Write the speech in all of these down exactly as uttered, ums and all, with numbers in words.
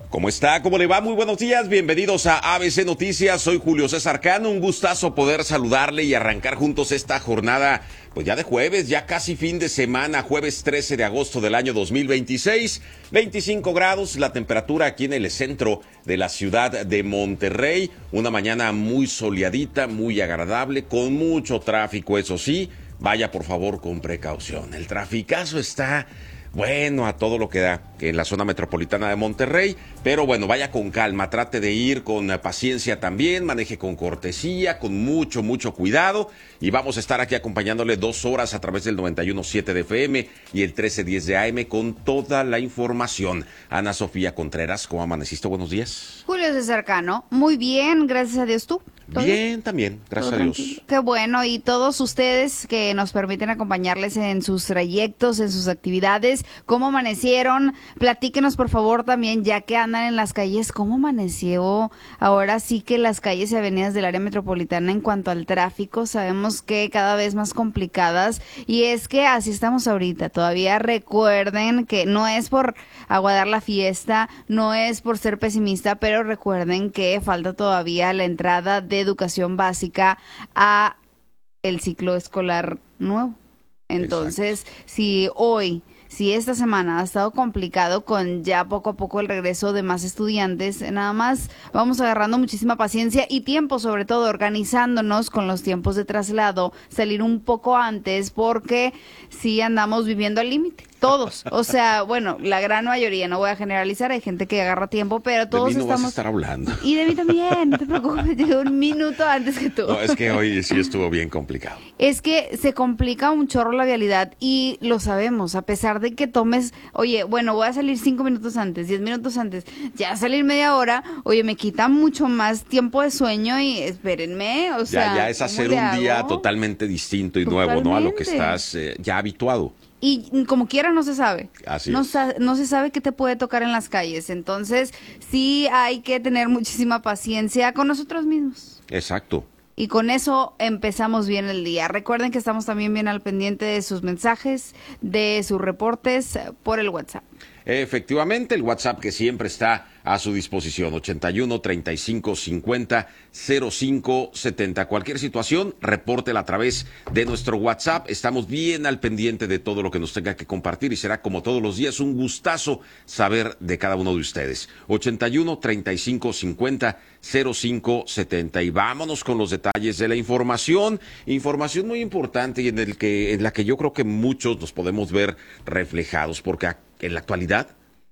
¿Cómo está? ¿Cómo le va? Muy buenos días, bienvenidos a A B C Noticias, soy Julio César Cano, un gustazo poder saludarle y arrancar juntos esta jornada, pues ya de jueves, ya casi fin de semana, jueves trece de agosto del año dos mil veintiséis, veinticinco grados, la temperatura aquí en el centro de la ciudad de Monterrey, una mañana muy soleadita, muy agradable, con mucho tráfico, eso sí, vaya por favor con precaución, el traficazo está... bueno, a todo lo que da en la zona metropolitana de Monterrey, pero bueno, vaya con calma, trate de ir con paciencia también, maneje con cortesía, con mucho, mucho cuidado, y vamos a estar aquí acompañándole dos horas a través del noventa y uno punto siete de F M y el trece diez de A M con toda la información. Ana Sofía Contreras, ¿cómo amaneciste? Buenos días. Julio César Cano, muy bien, gracias a Dios. ¿Tú? Bien, bien, también, gracias a Dios. Tranquilo? Qué bueno, y todos ustedes que nos permiten acompañarles en sus trayectos, en sus actividades, ¿cómo amanecieron? Platíquenos por favor también, ya que andan en las calles, ¿cómo amaneció? Ahora sí que las calles y avenidas del área metropolitana en cuanto al tráfico, sabemos que cada vez más complicadas, y es que así estamos ahorita. Todavía recuerden que no es por aguadar la fiesta, no es por ser pesimista, pero recuerden que falta todavía la entrada de educación básica a el ciclo escolar nuevo. Entonces, exacto. si hoy, si esta semana ha estado complicado con ya poco a poco el regreso de más estudiantes, nada más vamos agarrando muchísima paciencia y tiempo, sobre todo organizándonos con los tiempos de traslado, salir un poco antes porque sí andamos viviendo al límite. Todos, o sea, bueno, la gran mayoría, no voy a generalizar, hay gente que agarra tiempo, pero todos de mí no estamos... vas a estar hablando. Y de mí también, no te preocupes, llegué un minuto antes que tú. No, es que hoy sí estuvo bien complicado. Es que se complica un chorro la vialidad y lo sabemos, a pesar de que tomes, oye, bueno, voy a salir cinco minutos antes, diez minutos antes, ya salir media hora, oye, me quita mucho más tiempo de sueño y espérenme, o sea... Ya, ya es hacer un día totalmente distinto y totalmente nuevo, ¿no? A lo que estás eh, ya habituado. Y como quiera no se sabe. Así no, es. sa- no se sabe qué te puede tocar en las calles. Entonces, sí hay que tener muchísima paciencia con nosotros mismos. Exacto. Y con eso empezamos bien el día. Recuerden que estamos también bien al pendiente de sus mensajes, de sus reportes por el WhatsApp. Efectivamente, el WhatsApp que siempre está a su disposición, ochenta y uno, treinta y cinco, cincuenta, cero cinco setenta. Cualquier situación, repórtela a través de nuestro WhatsApp. Estamos bien al pendiente de todo lo que nos tenga que compartir y será como todos los días un gustazo saber de cada uno de ustedes. ochenta y uno, treinta y cinco, cincuenta, cero cinco setenta. Y vámonos con los detalles de la información. Información muy importante y en, el que, en la que yo creo que muchos nos podemos ver reflejados, porque en la actualidad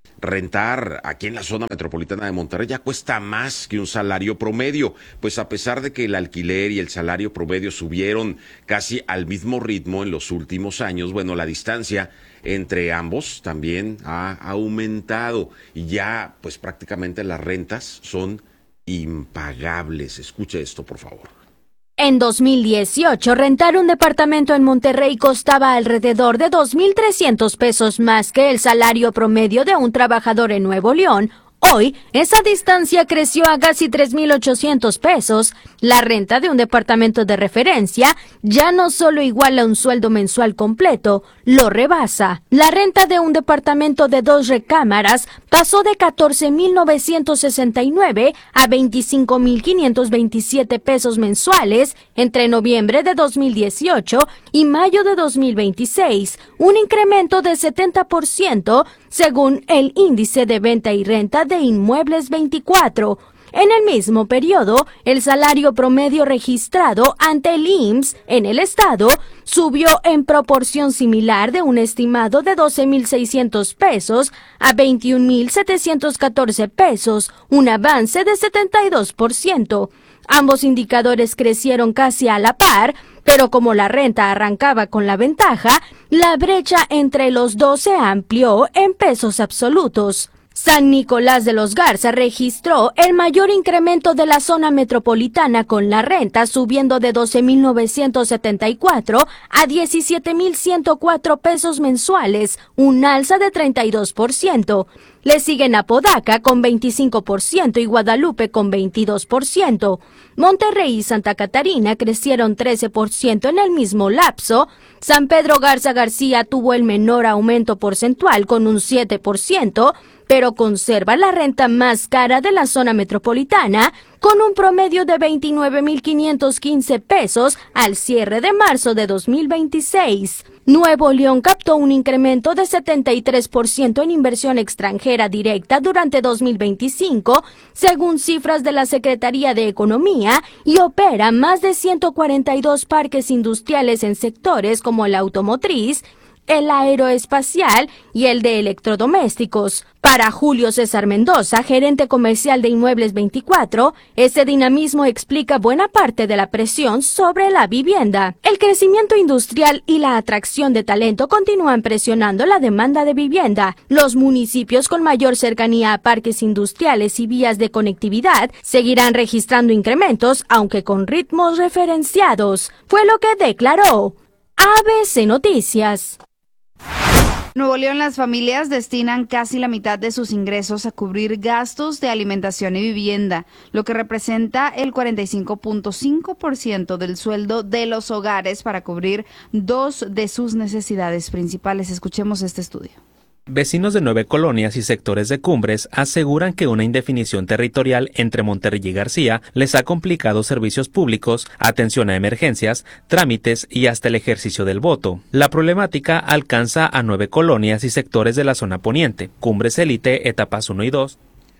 rentar aquí en la zona metropolitana de Monterrey ya cuesta más que un salario promedio, pues a pesar de que el alquiler y el salario promedio subieron casi al mismo ritmo en los últimos años, bueno, la distancia entre ambos también ha aumentado y ya pues prácticamente las rentas son impagables. Escuche esto, por favor. En dos mil dieciocho, rentar un departamento en Monterrey costaba alrededor de dos mil trescientos pesos más que el salario promedio de un trabajador en Nuevo León. Hoy, esa distancia creció a casi tres mil ochocientos pesos. La renta de un departamento de referencia ya no solo iguala un sueldo mensual completo, lo rebasa. La renta de un departamento de dos recámaras pasó de catorce mil novecientos sesenta y nueve a veinticinco mil quinientos veintisiete pesos mensuales entre noviembre de dos mil dieciocho y mayo de dos mil veintiséis, un incremento de setenta por ciento según el índice de venta y renta de Inmuebles veinticuatro. En el mismo periodo, el salario promedio registrado ante el I M S S en el estado subió en proporción similar de un estimado de doce mil seiscientos pesos a veintiún mil setecientos catorce pesos, un avance de setenta y dos por ciento. Ambos indicadores crecieron casi a la par, pero como la renta arrancaba con la ventaja, la brecha entre los dos se amplió en pesos absolutos. San Nicolás de los Garza registró el mayor incremento de la zona metropolitana, con la renta subiendo de doce mil novecientos setenta y cuatro a diecisiete mil ciento cuatro pesos mensuales, un alza de treinta y dos por ciento. Le siguen Apodaca con veinticinco por ciento y Guadalupe con veintidós por ciento. Monterrey y Santa Catarina crecieron trece por ciento en el mismo lapso. San Pedro Garza García tuvo el menor aumento porcentual con un siete por ciento, pero conserva la renta más cara de la zona metropolitana, con un promedio de veintinueve mil quinientos quince pesos al cierre de marzo de dos mil veintiséis. Nuevo León captó un incremento de setenta y tres por ciento en inversión extranjera directa durante dos mil veinticinco, según cifras de la Secretaría de Economía, y opera más de ciento cuarenta y dos parques industriales en sectores como la automotriz, el aeroespacial y el de electrodomésticos. Para Julio César Mendoza, gerente comercial de Inmuebles veinticuatro, ese dinamismo explica buena parte de la presión sobre la vivienda. El crecimiento industrial y la atracción de talento continúan presionando la demanda de vivienda. Los municipios con mayor cercanía a parques industriales y vías de conectividad seguirán registrando incrementos, aunque con ritmos referenciados. Fue lo que declaró A B C Noticias. Nuevo León, las familias destinan casi la mitad de sus ingresos a cubrir gastos de alimentación y vivienda, lo que representa el cuarenta y cinco punto cinco por ciento del sueldo de los hogares para cubrir dos de sus necesidades principales. Escuchemos este estudio. Vecinos de nueve colonias y sectores de Cumbres aseguran que una indefinición territorial entre Monterrey y García les ha complicado servicios públicos, atención a emergencias, trámites y hasta el ejercicio del voto. La problemática alcanza a nueve colonias y sectores de la zona poniente, Cumbres Élite, etapas uno y dos.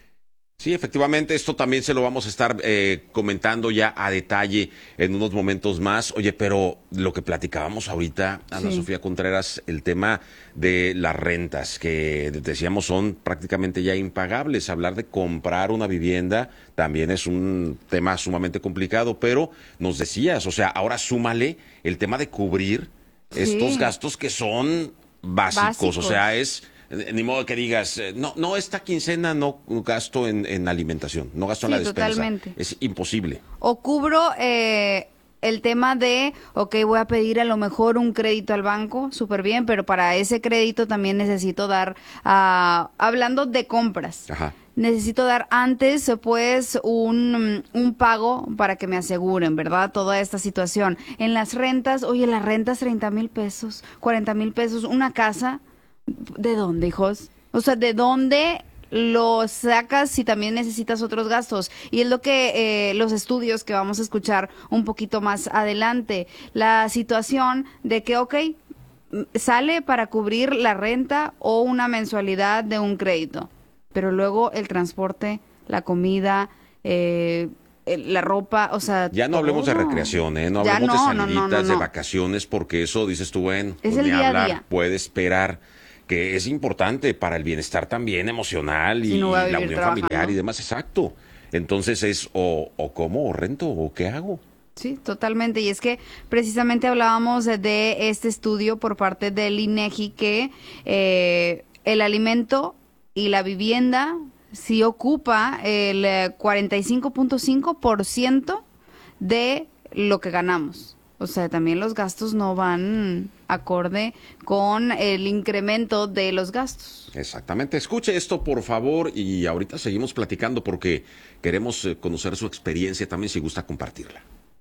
Sí, efectivamente, esto también se lo vamos a estar eh, comentando ya a detalle en unos momentos más. Oye, pero lo que platicábamos ahorita, Ana sí. Sofía Contreras, el tema de las rentas, que decíamos son prácticamente ya impagables. Hablar de comprar una vivienda también es un tema sumamente complicado, pero nos decías, o sea, ahora súmale el tema de cubrir sí. estos gastos que son básicos, básicos. o sea, es... Ni modo que digas, no, no, esta quincena no gasto en, en alimentación, no gasto sí, en la despensa. Totalmente. Es imposible. O cubro eh, el tema de, ok, voy a pedir a lo mejor un crédito al banco, súper bien, pero para ese crédito también necesito dar, uh, hablando de compras. Ajá. Necesito dar antes, pues, un, un pago para que me aseguren, ¿verdad? Toda esta situación. En las rentas, oye, las rentas treinta mil pesos, cuarenta mil pesos, una casa... ¿De dónde, hijos? O sea, ¿de dónde lo sacas si también necesitas otros gastos? Y es lo que eh, los estudios que vamos a escuchar un poquito más adelante. La situación de que, ok, sale para cubrir la renta o una mensualidad de un crédito, pero luego el transporte, la comida, eh, la ropa, o sea... Ya no todo. Hablemos de recreación, ¿eh? No ya hablemos no, de saliditas, no, no, no, no. de vacaciones, porque eso, dices tú, bueno, es pues el ni día hablar, a día. Puede esperar... que es importante para el bienestar también emocional y, sí, no la unión trabajando. familiar y demás, exacto. Entonces es o, o como, o rento, o qué hago. Sí, totalmente. Y es que precisamente hablábamos de, de este estudio por parte del INEGI que eh, el alimento y la vivienda sí ocupa el cuarenta y cinco punto cinco por ciento de lo que ganamos. O sea, también los gastos no van acorde con el incremento de los gastos. Exactamente. Escuche esto, por favor, y ahorita seguimos platicando porque queremos conocer su experiencia también, si gusta compartirla.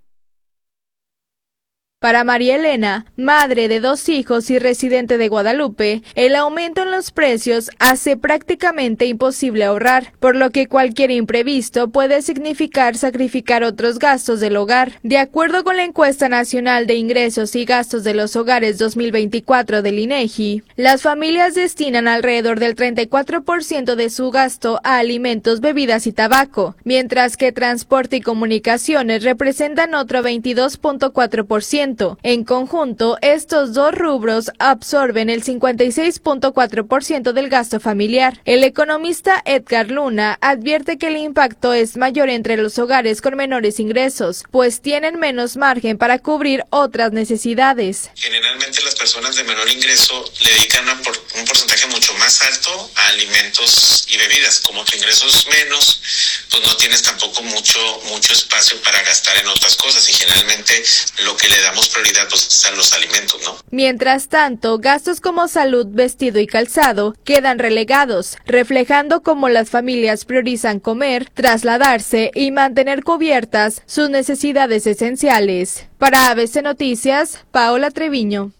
Para María Elena, madre de dos hijos y residente de Guadalupe, el aumento en los precios hace prácticamente imposible ahorrar, por lo que cualquier imprevisto puede significar sacrificar otros gastos del hogar. De acuerdo con la encuesta nacional de ingresos y gastos de los hogares dos mil veinticuatro del INEGI, las familias destinan alrededor del treinta y cuatro por ciento de su gasto a alimentos, bebidas y tabaco, mientras que transporte y comunicaciones representan otro veintidós punto cuatro por ciento. En conjunto, estos dos rubros absorben el cincuenta y seis punto cuatro por ciento del gasto familiar. El economista Edgar Luna advierte que el impacto es mayor entre los hogares con menores ingresos, pues tienen menos margen para cubrir otras necesidades. Generalmente las personas de menor ingreso le dedican una por, un porcentaje mucho más alto a alimentos y bebidas. Como tu ingreso es menos, pues no tienes tampoco mucho mucho espacio para gastar en otras cosas y generalmente lo que le damos prioridad pues es a los alimentos, ¿no? Mientras tanto, gastos como salud, vestido y calzado quedan relegados, reflejando cómo las familias priorizan comer, trasladarse y mantener cubiertas sus necesidades esenciales. Para A B C Noticias, Paola Treviño.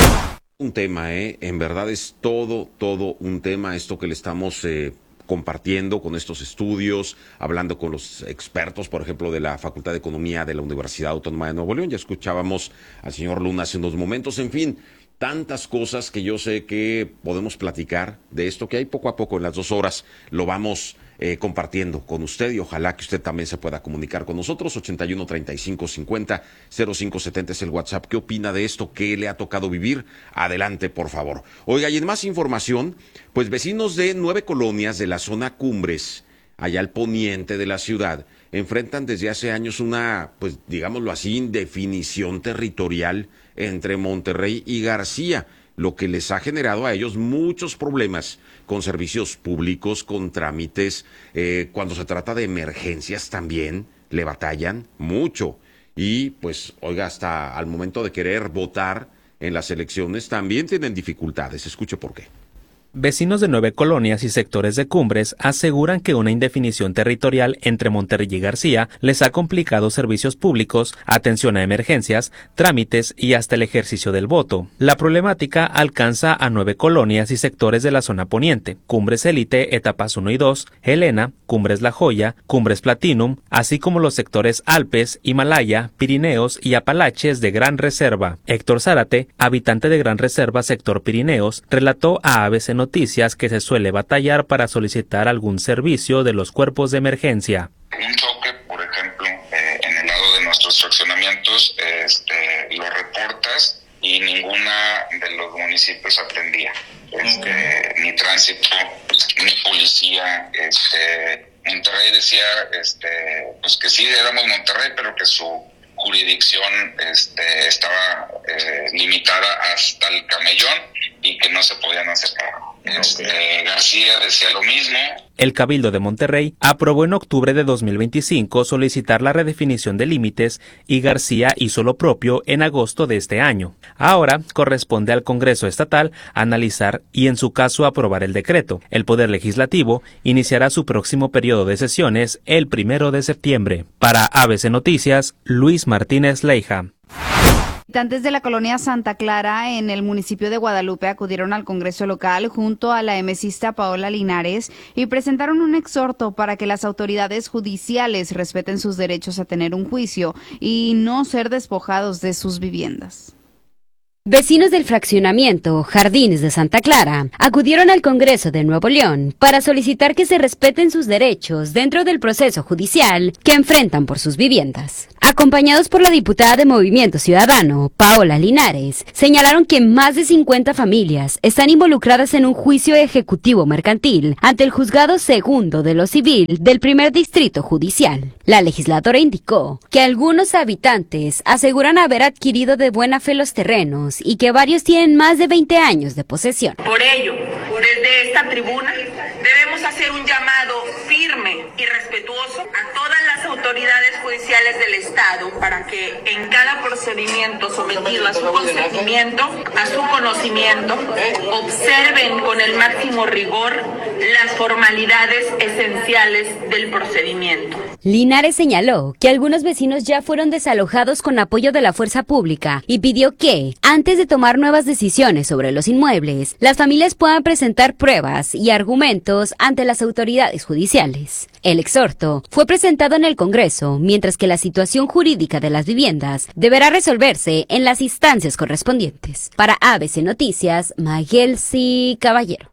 Un tema, ¿eh? En verdad es todo, todo un tema esto que le estamos eh, compartiendo con estos estudios, hablando con los expertos, por ejemplo, de la Facultad de Economía de la Universidad Autónoma de Nuevo León. Ya escuchábamos al señor Luna hace unos momentos. En fin, tantas cosas que yo sé que podemos platicar de esto, que hay poco a poco en las dos horas lo vamos eh, compartiendo con usted y ojalá que usted también se pueda comunicar con nosotros. ochenta y uno, treinta y cinco, cincuenta, cero cinco setenta es el WhatsApp. ¿Qué opina de esto? ¿Qué le ha tocado vivir? Adelante, por favor. Oiga, y en más información, pues vecinos de nueve colonias de la zona Cumbres, allá al poniente de la ciudad, enfrentan desde hace años una, pues digámoslo así, indefinición territorial entre Monterrey y García, lo que les ha generado a ellos muchos problemas con servicios públicos, con trámites, eh, cuando se trata de emergencias también le batallan mucho. Y pues, oiga, hasta al momento de querer votar en las elecciones también tienen dificultades. Escuche por qué. Vecinos de nueve colonias y sectores de Cumbres aseguran que una indefinición territorial entre Monterrey y García les ha complicado servicios públicos, atención a emergencias, trámites y hasta el ejercicio del voto. La problemática alcanza a nueve colonias y sectores de la zona poniente: Cumbres Élite, etapas uno y dos, Helena, Cumbres La Joya, Cumbres Platinum, así como los sectores Alpes, Himalaya, Pirineos y Apalaches de Gran Reserva. Héctor Zárate, habitante de Gran Reserva, sector Pirineos, relató a A B C Noticias que se suele batallar para solicitar algún servicio de los cuerpos de emergencia. Un choque, por ejemplo, eh, en el lado de nuestros fraccionamientos, este, lo reportas y ninguna de los municipios atendía. Este, okay. Ni tránsito, ni policía. Este, Monterrey decía este, pues que sí éramos Monterrey, pero que su jurisdicción este, estaba eh, limitada hasta el Camellón y que no se podían hacer cargo. Este, okay. García decía lo mismo. El Cabildo de Monterrey aprobó en octubre de dos mil veinticinco solicitar la redefinición de límites y García hizo lo propio en agosto de este año. Ahora corresponde al Congreso Estatal analizar y en su caso aprobar el decreto. El Poder Legislativo iniciará su próximo periodo de sesiones el primero de septiembre. Para A B C Noticias, Luis Martínez Leija. Habitantes de la colonia Santa Clara en el municipio de Guadalupe acudieron al Congreso local junto a la emesista Paola Linares y presentaron un exhorto para que las autoridades judiciales respeten sus derechos a tener un juicio y no ser despojados de sus viviendas. Vecinos del fraccionamiento Jardines de Santa Clara acudieron al Congreso de Nuevo León para solicitar que se respeten sus derechos dentro del proceso judicial que enfrentan por sus viviendas. Acompañados por la diputada de Movimiento Ciudadano, Paola Linares, señalaron que más de cincuenta familias están involucradas en un juicio ejecutivo mercantil ante el Juzgado Segundo de lo Civil del Primer Distrito Judicial. La legisladora indicó que algunos habitantes aseguran haber adquirido de buena fe los terrenos y que varios tienen más de veinte años de posesión. Por ello, desde esta tribuna debemos hacer un llamado firme y respetuoso a todas las autoridades judiciales del Estado para que en cada procedimiento sometido a su consentimiento, a su conocimiento, observen con el máximo rigor las formalidades esenciales del procedimiento. Linares señaló que algunos vecinos ya fueron desalojados con apoyo de la fuerza pública y pidió que, antes de tomar nuevas decisiones sobre los inmuebles, las familias puedan presentar pruebas y argumentos ante las autoridades judiciales. El exhorto fue presentado en el Congreso, mientras que la situación jurídica de las viviendas deberá resolverse en las instancias correspondientes. Para A B C Noticias, Magelsi Caballero.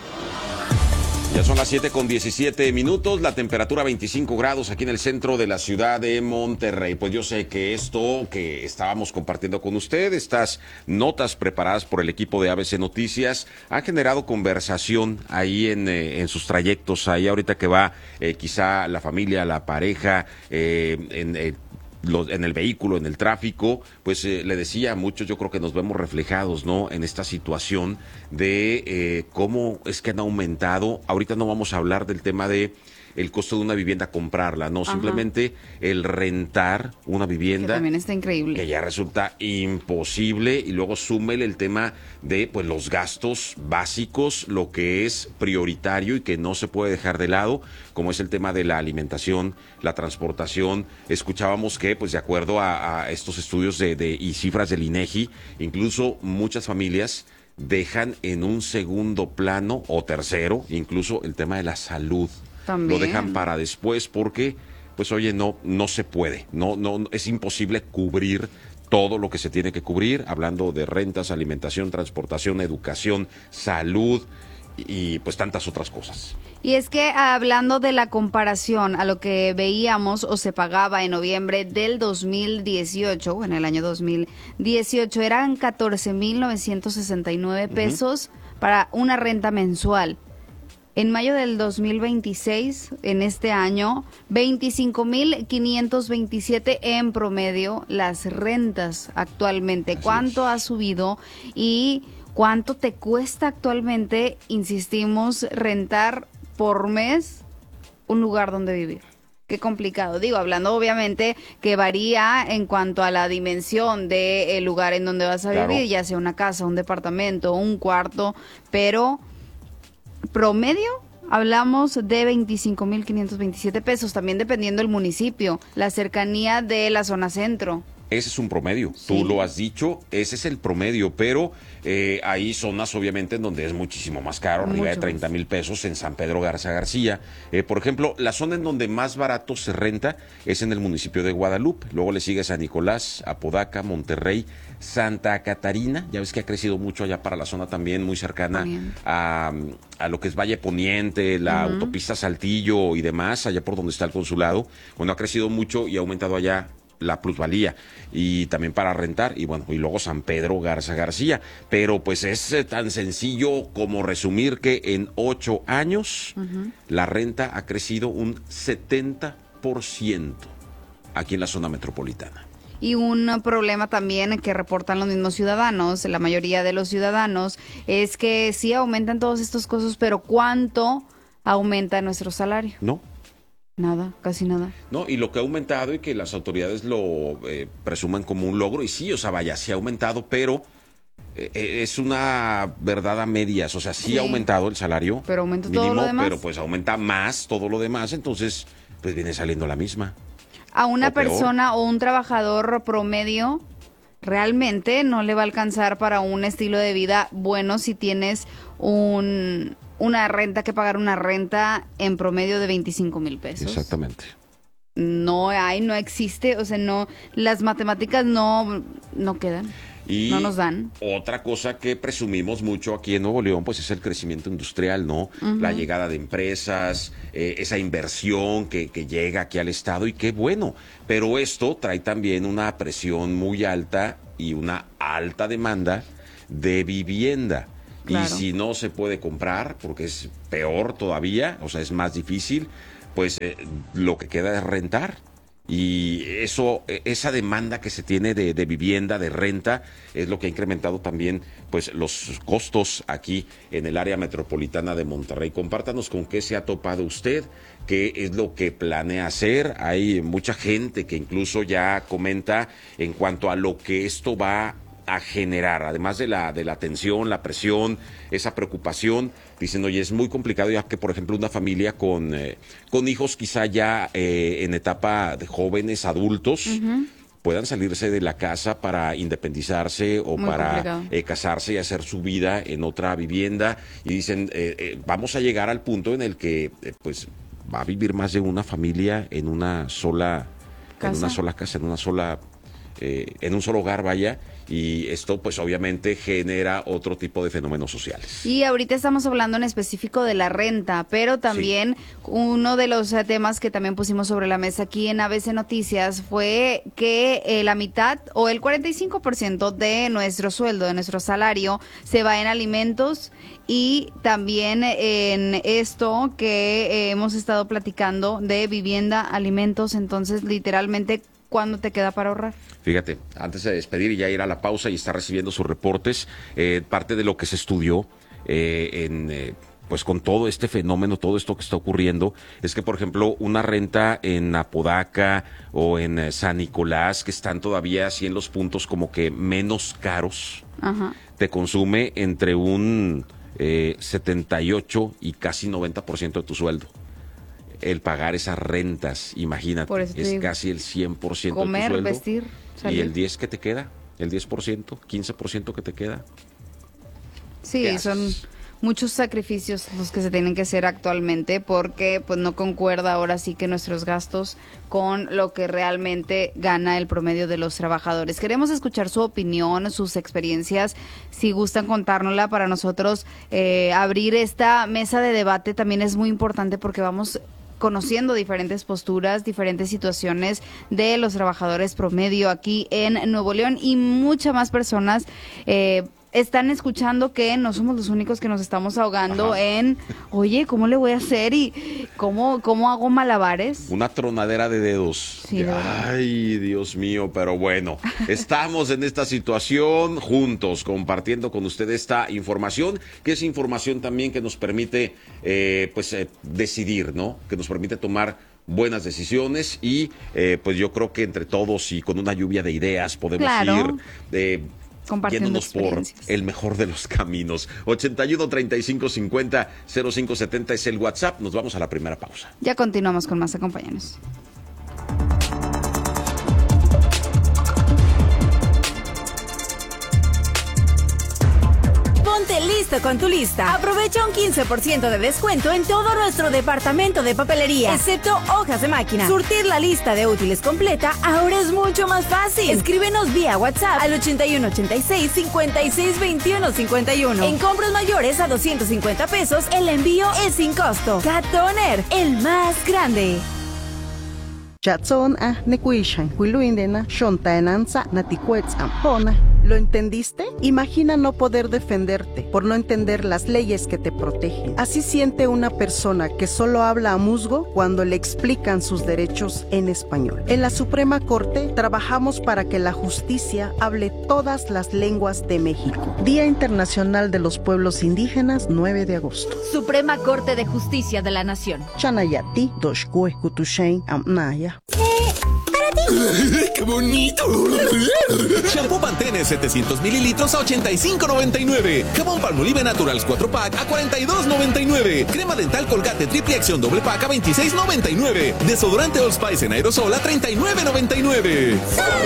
Ya son las siete con diecisiete minutos, la temperatura veinticinco grados aquí en el centro de la ciudad de Monterrey. Pues yo sé que esto que estábamos compartiendo con usted, estas notas preparadas por el equipo de A B C Noticias, han generado conversación ahí en, eh, en sus trayectos, ahí ahorita que va eh, quizá la familia, la pareja, eh, en eh, Los, en el vehículo, en el tráfico, pues eh, le decía a muchos, yo creo que nos vemos reflejados, ¿no?, en esta situación de eh, cómo es que han aumentado. Ahorita no vamos a hablar del tema de el costo de una vivienda comprarla, no, Ajá. simplemente el rentar una Que vivienda. también está increíble. Que ya resulta imposible, y luego súmele el tema de pues los gastos básicos, lo que es prioritario y que no se puede dejar de lado, como es el tema de la alimentación, la transportación. Escuchábamos que, pues de acuerdo a, a estos estudios de, de y cifras del INEGI, incluso muchas familias dejan en un segundo plano o tercero, incluso el tema de la salud. También. Lo dejan para después porque, pues oye, no, no se puede, no, no, es imposible cubrir todo lo que se tiene que cubrir, hablando de rentas, alimentación, transportación, educación, salud y, y pues tantas otras cosas. Y es que hablando de la comparación a lo que veíamos o se pagaba en noviembre del dos mil dieciocho, o en el año dos mil dieciocho, eran catorce mil novecientos sesenta y nueve pesos uh-huh. para una renta mensual. En mayo del dos mil veintiséis, en este año, veinticinco mil quinientos veintisiete en promedio las rentas actualmente. Así ¿Cuánto es. ha subido y cuánto te cuesta actualmente, insistimos, rentar por mes un lugar donde vivir? Qué complicado. Digo, hablando obviamente que varía en cuanto a la dimensión del lugar en donde vas a claro. vivir, ya sea una casa, un departamento, un cuarto, pero promedio hablamos de veinticinco mil quinientos veintisiete pesos, también dependiendo del municipio, la cercanía de la zona centro. Ese es un promedio, sí. Tú lo has dicho, ese es el promedio, pero eh, hay zonas obviamente en donde es muchísimo más caro, Mucho arriba de treinta mil pesos en San Pedro Garza García. Eh, por ejemplo, la zona en donde más barato se renta es en el municipio de Guadalupe, luego le sigue San Nicolás, Apodaca, Monterrey, Santa Catarina, ya ves que ha crecido mucho allá para la zona también muy cercana a, a lo que es Valle Poniente, la uh-huh. autopista Saltillo y demás, allá por donde está el consulado. Bueno, ha crecido mucho y ha aumentado allá la plusvalía y también para rentar, y bueno, y luego San Pedro Garza García, pero pues es eh, tan sencillo como resumir que en ocho años uh-huh. la renta ha crecido un setenta por ciento aquí en la zona metropolitana. Y un problema también que reportan los mismos ciudadanos, la mayoría de los ciudadanos, es que sí aumentan todos estos costos, pero ¿cuánto aumenta nuestro salario? No. Nada, casi nada. No, y lo que ha aumentado y que las autoridades lo eh, presuman como un logro, y sí, o sea, vaya, sí ha aumentado, pero eh, es una verdad a medias, o sea, sí, sí ha aumentado el salario pero aumenta mínimo, todo lo demás. Pero pues aumenta más todo lo demás, entonces pues viene saliendo la misma. A una o persona peor. O un trabajador promedio realmente no le va a alcanzar para un estilo de vida bueno si tienes un... una renta, que pagar una renta en promedio de veinticinco mil pesos. Exactamente. No hay, no existe, o sea, no, las matemáticas no, no quedan, y no nos dan. Otra cosa que presumimos mucho aquí en Nuevo León, pues es el crecimiento industrial, ¿no? Uh-huh. La llegada de empresas, eh, esa inversión que, que llega aquí al estado, y qué bueno. Pero esto trae también una presión muy alta y una alta demanda de vivienda. Claro. Y si no se puede comprar, porque es peor todavía, o sea, es más difícil, pues eh, lo que queda es rentar. Y eso, esa demanda que se tiene de, de vivienda, de renta, es lo que ha incrementado también pues los costos aquí en el área metropolitana de Monterrey. Compártanos con qué se ha topado usted, qué es lo que planea hacer. Hay mucha gente que incluso ya comenta en cuanto a lo que esto va a generar, además de la de la tensión, la presión, esa preocupación, dicen, oye, es muy complicado ya que, por ejemplo, una familia con, eh, con hijos quizá ya eh, en etapa de jóvenes, adultos, uh-huh. puedan salirse de la casa para independizarse o muy para eh, casarse y hacer su vida en otra vivienda, y dicen, eh, eh, vamos a llegar al punto en el que eh, pues va a vivir más de una familia en una sola casa, en una sola casa, en una sola eh, en un solo hogar, vaya. Y esto pues obviamente genera otro tipo de fenómenos sociales. Y ahorita estamos hablando en específico de la renta, pero también sí. uno de los temas que también pusimos sobre la mesa aquí en A B C Noticias fue que eh, la mitad o el cuarenta y cinco por ciento de nuestro sueldo, de nuestro salario, se va en alimentos, y también en esto que eh, hemos estado platicando de vivienda, alimentos. Entonces, literalmente, ¿cuándo te queda para ahorrar? Fíjate, antes de despedir y ya ir a la pausa y estar recibiendo sus reportes, eh, parte de lo que se estudió eh, en... Eh, pues con todo este fenómeno, todo esto que está ocurriendo, es que por ejemplo una renta en Apodaca o en eh, San Nicolás, que están todavía así en los puntos como que menos caros, Ajá. te consume entre un eh, setenta y ocho y casi noventa por ciento de tu sueldo. El pagar esas rentas, imagínate, Por eso te es digo. casi el cien por ciento de tu Comer, sueldo. vestir, salir. Y el diez que te queda, el diez por ciento, quince por ciento que te queda. Sí, ¿Qué son haces? muchos sacrificios los que se tienen que hacer actualmente porque pues no concuerda ahora sí que nuestros gastos con lo que realmente gana el promedio de los trabajadores. Queremos escuchar su opinión, sus experiencias, si gustan contárnosla para nosotros. Eh, abrir esta mesa de debate también es muy importante porque vamos conociendo diferentes posturas, diferentes situaciones de los trabajadores promedio aquí en Nuevo León y muchas más personas eh, están escuchando que no somos los únicos que nos estamos ahogando. Ajá. En, oye, ¿cómo le voy a hacer? ¿Y cómo, cómo hago malabares? Una tronadera de dedos. Sí, de Ay, Dios mío, pero bueno, estamos en esta situación juntos, compartiendo con usted esta información, que es información también que nos permite eh, pues eh, decidir, ¿no? Que nos permite tomar buenas decisiones y eh, pues yo creo que entre todos y con una lluvia de ideas podemos claro. ir eh, compartiendo por el mejor de los caminos. ochenta y uno, treinta y cinco, cincuenta, cero cinco setenta es el WhatsApp. Nos vamos a la primera pausa. Ya continuamos con más, acompáñanos. Ponte listo con tu lista. Aprovecha un quince por ciento de descuento en todo nuestro departamento de papelería, excepto hojas de máquina. Surtir la lista de útiles completa ahora es mucho más fácil. Escríbenos vía WhatsApp al ochenta y uno, ochenta y seis, cincuenta y seis, veintiuno, cincuenta y uno. En compras mayores a doscientos cincuenta pesos, el envío es sin costo. Cat Toner, el más grande. Chatson a nekuishan, huiluindena, shontaenanza, naticuetz ampona. ¿Lo entendiste? Imagina no poder defenderte por no entender las leyes que te protegen. Así siente una persona que solo habla a musgo cuando le explican sus derechos en español. En la Suprema Corte trabajamos para que la justicia hable todas las lenguas de México. Día Internacional de los Pueblos Indígenas, nueve de agosto. Suprema Corte de Justicia de la Nación. Chanayati, Doshkue, Kutushain, Amnaya. ¡Qué bonito! Shampoo Pantene setecientos mililitros a ochenta y cinco noventa y nueve. Jabón Palmolive Naturals cuatro pack a cuarenta y dos noventa y nueve. Crema dental Colgate Triple Acción doble pack a veintiséis noventa y nueve. Desodorante Old Spice en aerosol a treinta y nueve noventa y nueve.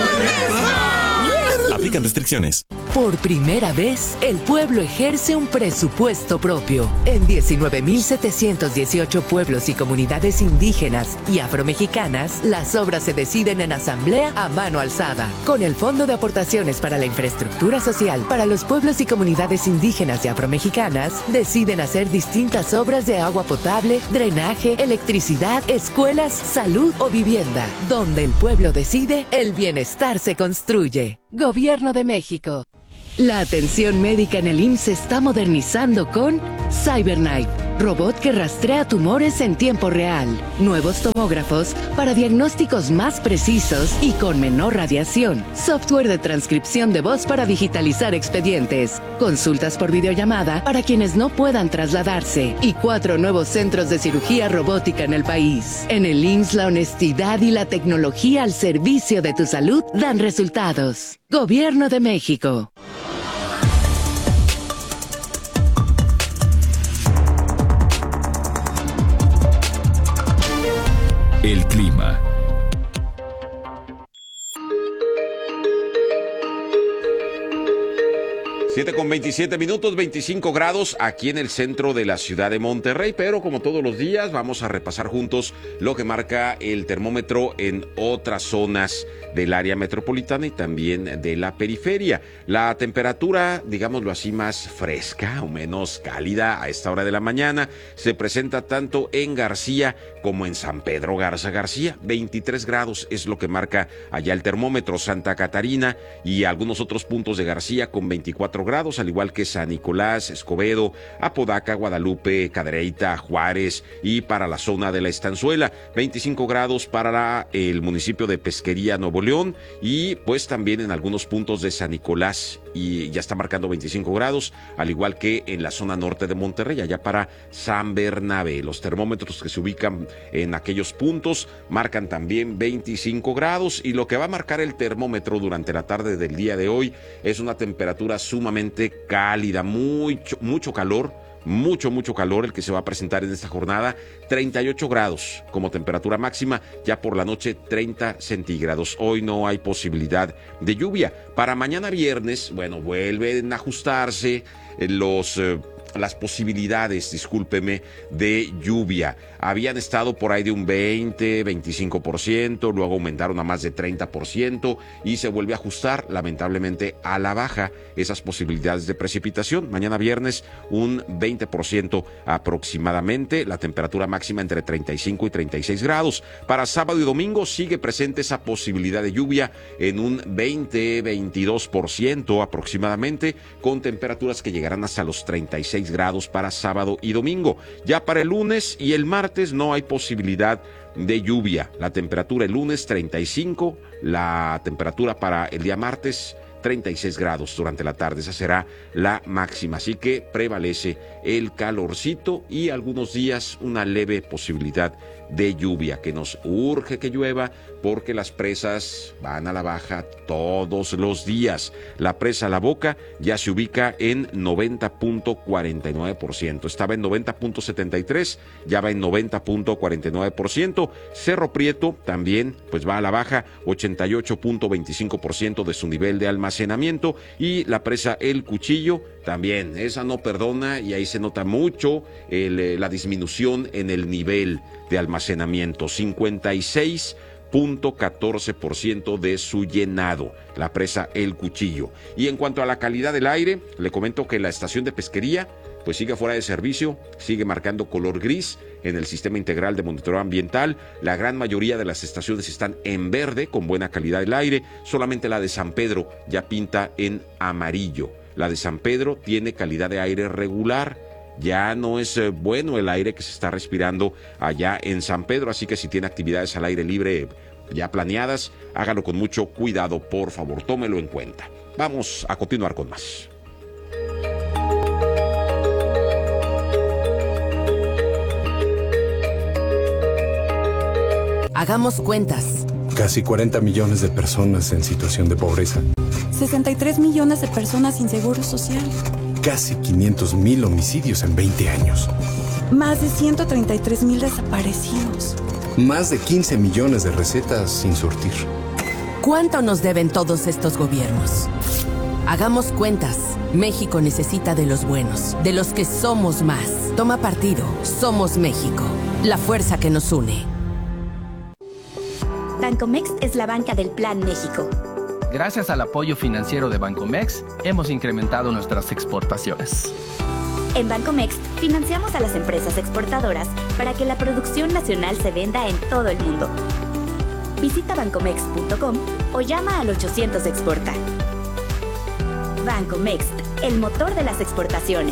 Aplican restricciones. Por primera vez, el pueblo ejerce un presupuesto propio. En diecinueve mil setecientos dieciocho pueblos y comunidades indígenas y afromexicanas, las obras se deciden en asamblea a mano alzada. Con el Fondo de Aportaciones para la Infraestructura Social para los pueblos y comunidades indígenas y afromexicanas, deciden hacer distintas obras de agua potable, drenaje, electricidad, escuelas, salud o vivienda. Donde el pueblo decide, el bienestar se construye. Gobierno de México. La atención médica en el I M S S se está modernizando con CyberKnife, robot que rastrea tumores en tiempo real, nuevos tomógrafos para diagnósticos más precisos y con menor radiación, software de transcripción de voz para digitalizar expedientes, consultas por videollamada para quienes no puedan trasladarse y cuatro nuevos centros de cirugía robótica en el país. En el I M S S la honestidad y la tecnología al servicio de tu salud dan resultados. Gobierno de México. El clima. siete con veintisiete minutos, veinticinco grados aquí en el centro de la ciudad de Monterrey, pero como todos los días vamos a repasar juntos lo que marca el termómetro en otras zonas del área metropolitana y también de la periferia. La temperatura, digámoslo así, más fresca o menos cálida a esta hora de la mañana se presenta tanto en García como en San Pedro Garza García. veintitrés grados es lo que marca allá el termómetro. Santa Catarina y algunos otros puntos de García con veinticuatro grados, al igual que San Nicolás, Escobedo, Apodaca, Guadalupe, Cadereyta, Juárez y para la zona de la Estanzuela. veinticinco grados para el municipio de Pesquería, Nuevo León, y pues también en algunos puntos de San Nicolás y ya está marcando veinticinco grados, al igual que en la zona norte de Monterrey, allá para San Bernabé. Los termómetros que se ubican en aquellos puntos marcan también veinticinco grados, y lo que va a marcar el termómetro durante la tarde del día de hoy es una temperatura sumamente cálida, mucho, mucho calor. Mucho, mucho calor el que se va a presentar en esta jornada. treinta y ocho grados como temperatura máxima, ya por la noche treinta centígrados. Hoy no hay posibilidad de lluvia. Para mañana viernes, bueno, vuelven a ajustarse los... Eh, las posibilidades, discúlpeme, de lluvia. Habían estado por ahí de un veinte, veinticinco por ciento, luego aumentaron a más de treinta por ciento y se vuelve a ajustar, lamentablemente, a la baja esas posibilidades de precipitación. Mañana viernes un veinte por ciento aproximadamente, la temperatura máxima entre treinta y cinco y treinta y seis grados. Para sábado y domingo sigue presente esa posibilidad de lluvia en un veinte, veintidós por ciento aproximadamente, con temperaturas que llegarán hasta los treinta y seis grados para sábado y domingo. Ya para el lunes y el martes no hay posibilidad de lluvia. La temperatura el lunes treinta y cinco, la temperatura para el día martes treinta y seis grados durante la tarde. Esa será la máxima, así que prevalece el calorcito y algunos días una leve posibilidad de lluvia, que nos urge que llueva porque las presas van a la baja todos los días. La presa La Boca ya se ubica en noventa punto cuarenta y nueve por ciento. Estaba en noventa punto setenta y tres, ya va en noventa punto cuarenta y nueve por ciento. Cerro Prieto también pues va a la baja, ochenta y ocho punto veinticinco por ciento de su nivel de almacenamiento, y la presa El Cuchillo también, esa no perdona, y ahí se nota mucho el, la disminución en el nivel de almacenamiento, cincuenta y seis punto catorce por ciento de su llenado, la presa El Cuchillo. Y en cuanto a la calidad del aire, le comento que la estación de pesquería pues sigue fuera de servicio, sigue marcando color gris en el sistema integral de monitoreo ambiental. La gran mayoría de las estaciones están en verde, con buena calidad del aire. Solamente la de San Pedro ya pinta en amarillo. La de San Pedro tiene calidad de aire regular. Ya no es eh, bueno el aire que se está respirando allá en San Pedro, así que si tiene actividades al aire libre ya planeadas, hágalo con mucho cuidado, por favor, tómelo en cuenta. Vamos a continuar con más. Hagamos cuentas. Casi cuarenta millones de personas en situación de pobreza. sesenta y tres millones de personas sin seguro social. Casi quinientos mil homicidios en veinte años. Más de ciento treinta y tres mil desaparecidos. Más de quince millones de recetas sin surtir. ¿Cuánto nos deben todos estos gobiernos? Hagamos cuentas. México necesita de los buenos, de los que somos más. Toma partido. Somos México. La fuerza que nos une. Bancomext es la banca del Plan México. Gracias al apoyo financiero de Bancomext, hemos incrementado nuestras exportaciones. En Bancomext, financiamos a las empresas exportadoras para que la producción nacional se venda en todo el mundo. Visita bancomext punto com o llama al ochocientos exporta. Bancomext, el motor de las exportaciones.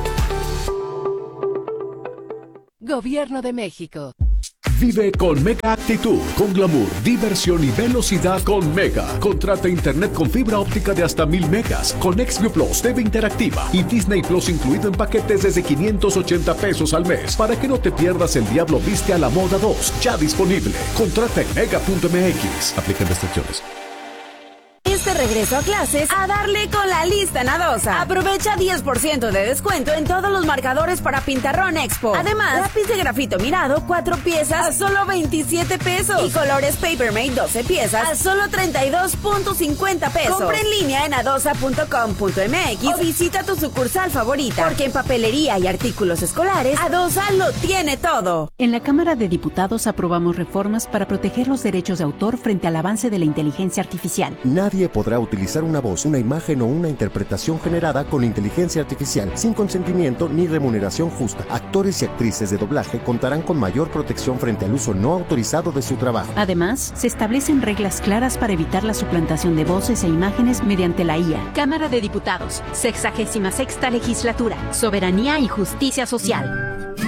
Gobierno de México. Vive con Mega Actitud, con glamour, diversión y velocidad con Mega. Contrata internet con fibra óptica de hasta mil megas, con Xview Plus, T V interactiva y Disney Plus incluido en paquetes desde quinientos ochenta pesos al mes, para que no te pierdas El Diablo Viste a la Moda dos, ya disponible. Contrata en mega punto m x. Aplican restricciones. Este regreso a clases, a darle con la lista Nadosa. Aprovecha diez por ciento de descuento en todos los marcadores para Pintarrón Expo. Además, lápiz de grafito mirado, cuatro piezas a solo veintisiete pesos. Y colores Papermate, doce piezas a solo treinta y dos punto cincuenta pesos. Compra en línea en adosa punto com punto m x o visita tu sucursal favorita. Porque en papelería y artículos escolares, Adosa lo tiene todo. En la Cámara de Diputados aprobamos reformas para proteger los derechos de autor frente al avance de la inteligencia artificial. Nadie podrá utilizar una voz, una imagen o una interpretación generada con inteligencia artificial sin consentimiento ni remuneración justa. Actores y actrices de doblaje contarán con mayor protección frente al uso no autorizado de su trabajo. Además, se establecen reglas claras para evitar la suplantación de voces e imágenes mediante la I A. Cámara de Diputados, sexagésima sexta legislatura, Soberanía y Justicia Social.